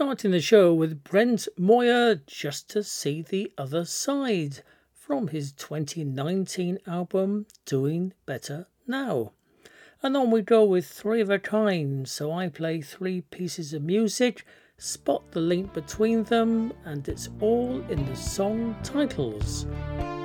Starting the show with Brent Moyer, Just to See the Other Side, from his 2019 album Doing Better Now. And on we go with Three of a Kind, so I play three pieces of music, spot the link between them, and it's all in the song titles.